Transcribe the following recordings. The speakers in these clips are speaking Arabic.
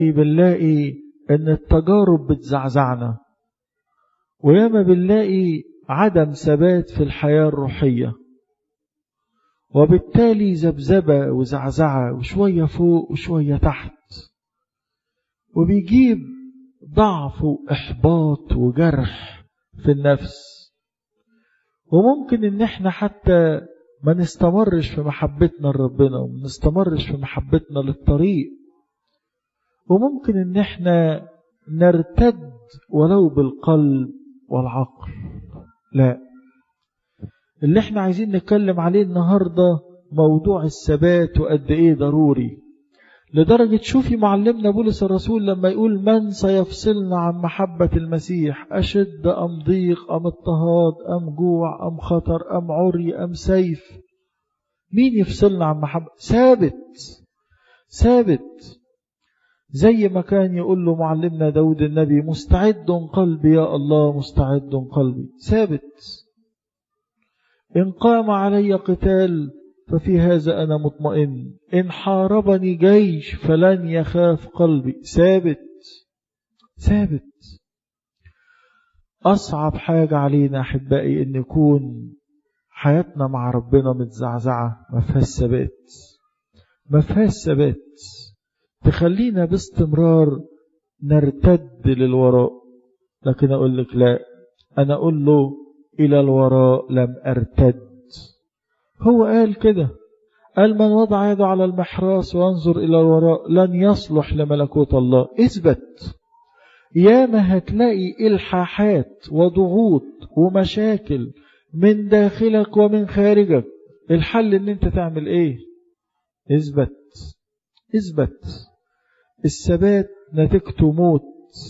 بنلاقي ان التجارب بتزعزعنا، وياما بنلاقي عدم ثبات في الحياة الروحية، وبالتالي ذبذبة وزعزعة وشوية فوق وشوية تحت، وبيجيب ضعف وإحباط وجرح في النفس. وممكن ان احنا حتى ما نستمرش في محبتنا لربنا وما نستمرش في محبتنا للطريق، وممكن ان احنا نرتد ولو بالقلب والعقل. لا، اللي احنا عايزين نتكلم عليه النهاردة موضوع الثبات وقد ايه ضروري، لدرجة شوفي معلمنا بولس الرسول لما يقول من سيفصلنا عن محبة المسيح، أشد أم ضيق أم اضطهاد أم جوع أم خطر أم عري أم سيف. مين يفصلنا عن محبة؟ ثابت زي ما كان يقول له معلمنا داود النبي مستعد قلبي يا الله مستعد قلبي. ثابت. إن قام علي قتال ففي هذا أنا مطمئن، إن حاربني جيش فلن يخاف قلبي. ثابت. أصعب حاجة علينا أحبائي إن يكون حياتنا مع ربنا متزعزعة، ما فيهاش ثبات تخلينا باستمرار نرتد للوراء. لكن أقول لك لا، أنا أقول له إلى الوراء لم أرتد. هو قال كده، قال من وضع يده على المحراث وانظر إلى الوراء لن يصلح لملكوت الله. اثبت. ياما هتلاقي إلحاحات وضغوط ومشاكل من داخلك ومن خارجك. الحل ان انت تعمل ايه؟ اثبت. الثبات نتيجته موت.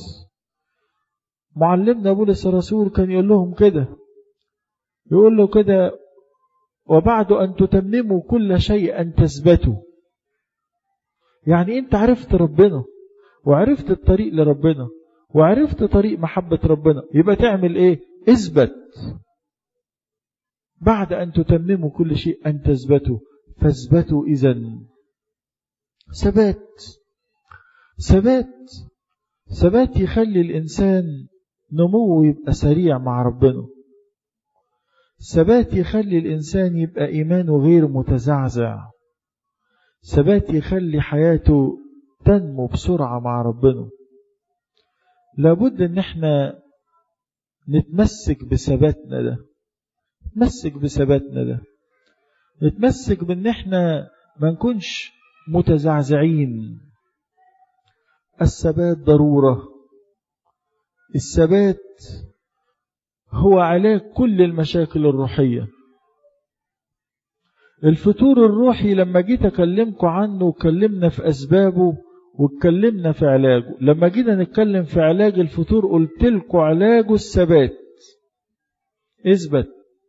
معلمنا بولس الرسول كان يقول لهم كده، يقول له كده وبعد أن تتمموا كل شيء أن تثبتوا. يعني أنت عرفت ربنا وعرفت الطريق لربنا وعرفت طريق محبة ربنا، يبقى تعمل إيه؟ اثبت. بعد أن تتمموا كل شيء أن تثبتوا، فاثبتوا إذن. ثبات يخلي الإنسان نموه يبقى سريع مع ربنا. ثبات يخلي الإنسان يبقى إيمانه غير متزعزع. ثبات يخلي حياته تنمو بسرعة مع ربنا. لابد ان احنا نتمسك بثباتنا ده، نتمسك بان احنا ما نكونش متزعزعين. الثبات ضرورة. الثبات هو علاج كل المشاكل الروحية. الفتور الروحي لما جيت أكلمكم عنه وكلمنا في أسبابه واتكلمنا في علاجه. لما جينا نتكلم في علاج الفتور قلت لكم علاجه الثبات. اثبت.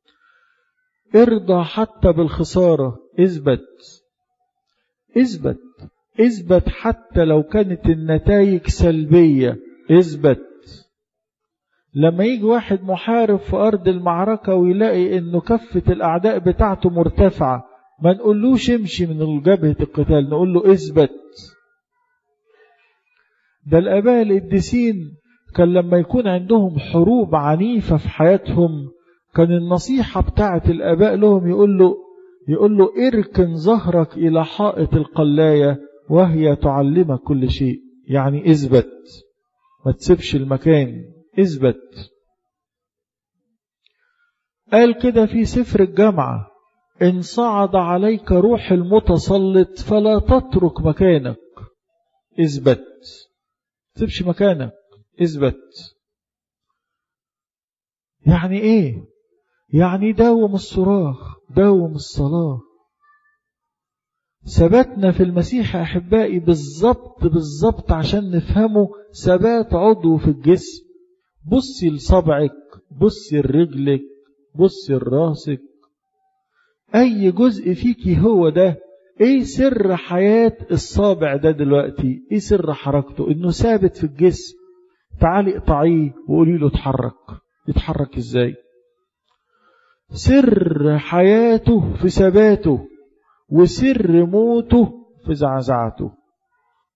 ارضى حتى بالخسارة. اثبت حتى لو كانت النتائج سلبية. اثبت. لما يجي واحد محارب في أرض المعركة ويلاقي إنه كفة الأعداء بتاعته مرتفعة، ما نقولوش امشي من جبهة القتال، نقول له اثبت. ده الآباء القديسين كان لما يكون عندهم حروب عنيفة في حياتهم كان النصيحة بتاعت الآباء لهم يقول له اركن ظهرك إلى حائط القلاية وهي تعلمك كل شيء. يعني اثبت، ما تسيبش المكان، اثبت. قال كده في سفر الجامعة إن صعد عليك روح المتسلط فلا تترك مكانك. اثبت، تسيبش مكانك، اثبت. يعني ايه؟ يعني داوم الصراخ، داوم الصلاة. ثباتنا في المسيح يا أحبائي بالضبط عشان نفهمه ثبات عضو في الجسم. بصي لصبعك، بصي لرجلك، بصي لراسك، أي جزء فيكي هو ده. ايه سر حياة الصابع ده دلوقتي؟ ايه سر حركته؟ انه ثابت في الجسم. تعالي اقطعيه وقولي له اتحرك. يتحرك ازاي؟ سر حياته في ثباته، وسر موته في زعزعته.